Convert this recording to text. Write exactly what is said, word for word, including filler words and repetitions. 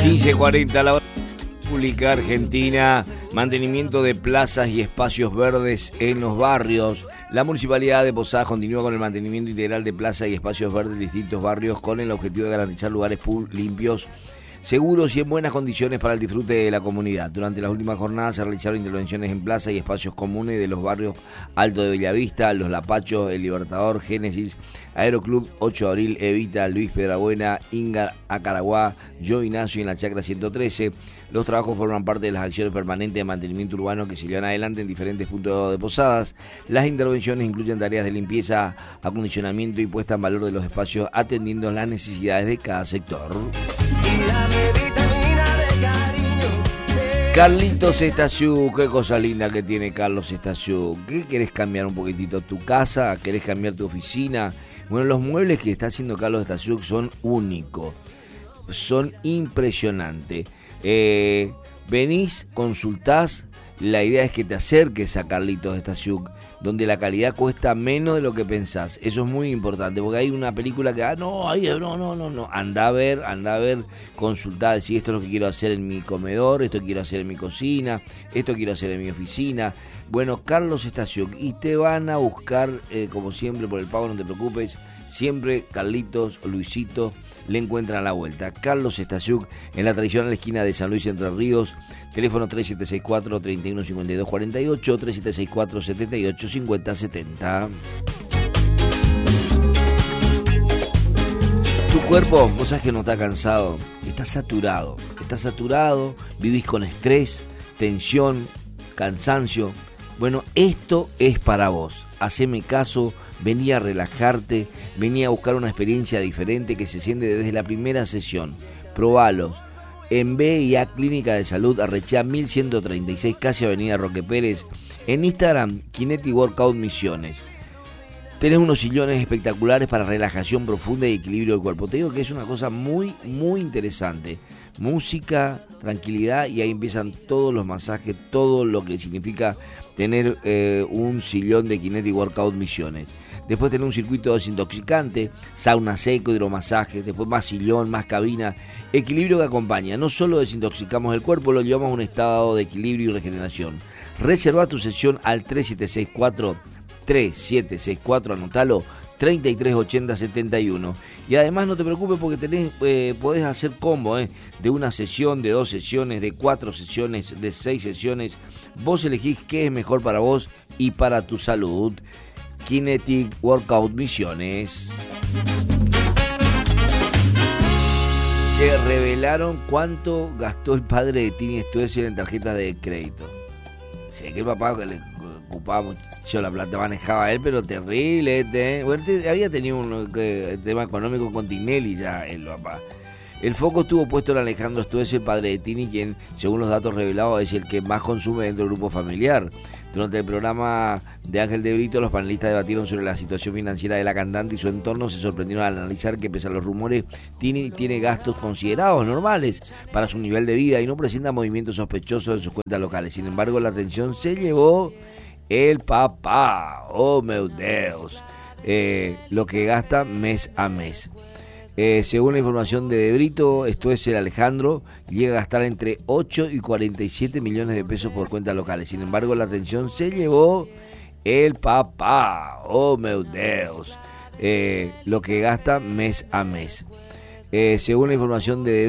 quince cuarenta la hora pública argentina. Mantenimiento de plazas y espacios verdes en los barrios. La Municipalidad de Posadas continúa con el mantenimiento integral de plazas y espacios verdes en distintos barrios con el objetivo de garantizar lugares limpios, seguros y en buenas condiciones para el disfrute de la comunidad. Durante las últimas jornadas se realizaron intervenciones en plazas y espacios comunes de los barrios Alto de Bellavista, Los Lapachos, El Libertador, Génesis, Aeroclub, ocho de abril, Evita, Luis Pedrabuena, Inga, Acaraguá, Yo Ignacio y en la Chacra ciento trece. Los trabajos forman parte de las acciones permanentes de mantenimiento urbano que se llevan adelante en diferentes puntos de Posadas. Las intervenciones incluyen tareas de limpieza, acondicionamiento y puesta en valor de los espacios atendiendo las necesidades de cada sector. Carlitos Estasiú, qué cosa linda que tiene Carlos Estasiú. ¿Qué querés cambiar un poquitito? ¿Tu casa? ¿Querés cambiar tu oficina? Bueno, los muebles que está haciendo Carlos Estasiú son únicos, son impresionantes. Eh, venís, consultás, la idea es que te acerques a Carlitos Estasiú, donde la calidad cuesta menos de lo que pensás. Eso es muy importante, porque hay una película que, ah, no, ay, no, no, no, no, anda a ver, anda a ver, consultar, si esto es lo que quiero hacer en mi comedor, esto quiero hacer en mi cocina, esto quiero hacer en mi oficina. Bueno, Carlos Estasiú, y te van a buscar, eh, como siempre, por el pago, no te preocupes, siempre Carlitos, Luisito, le encuentran a la vuelta. Carlos Estasiú, en la tradicional esquina de San Luis Entre Ríos, teléfono tres siete seis cuatro, tres uno cinco dos cuatro ocho, tres siete seis cuatro, siete ocho cinco cero siete cero. Tu cuerpo, vos sabés que no está cansado, está saturado, está saturado, vivís con estrés, tensión, cansancio. Bueno, esto es para vos. Haceme caso, vení a relajarte, vení a buscar una experiencia diferente que se siente desde la primera sesión. Probalos. En B y A Clínica de Salud, Arrechea mil ciento treinta y seis, casi Avenida Roque Pérez. En Instagram, Kinetic Workout Misiones. Tenés unos sillones espectaculares para relajación profunda y equilibrio del cuerpo. Te digo que es una cosa muy, muy interesante. Música, tranquilidad, y ahí empiezan todos los masajes, todo lo que significa tener eh, un sillón de Kinetic Workout Misiones. Después tener un circuito desintoxicante, sauna seco, hidromasaje, después más sillón, más cabina, equilibrio que acompaña. No solo desintoxicamos el cuerpo, lo llevamos a un estado de equilibrio y regeneración. Reserva tu sesión al tres siete seis cuatro, tres siete seis cuatro, anotalo, treinta y tres ochenta setenta y uno. Y además no te preocupes porque tenés, eh, podés hacer combo eh, de una sesión, de dos sesiones, de cuatro sesiones, de seis sesiones. Vos elegís qué es mejor para vos y para tu salud. Kinetic Workout Misiones. Se revelaron cuánto gastó el padre de Tini Stoessel en tarjetas de crédito. Sé que el papá que le ocupaba mucho la plata manejaba él, pero terrible. ¿eh? Bueno, te, había tenido un que, tema económico con Tinelli ya el papá. El foco estuvo puesto en Alejandro Stoessel, el padre de Tini, quien, según los datos revelados, es el que más consume dentro del grupo familiar. Durante el programa de Ángel de Brito, los panelistas debatieron sobre la situación financiera de la cantante y su entorno. Se sorprendieron al analizar que, pese a los rumores, Tini tiene gastos considerados normales para su nivel de vida y no presenta movimientos sospechosos en sus cuentas locales. Sin embargo, la atención se llevó el papá. ¡Oh, meu Deus! Eh, lo que gasta mes a mes. Eh, según la información de De Brito, esto es el Alejandro, llega a gastar entre ocho y cuarenta y siete millones de pesos por cuentas locales. Sin embargo, la atención se llevó el papá. ¡Oh, meu Deus! Eh, lo que gasta mes a mes. Eh, según la información de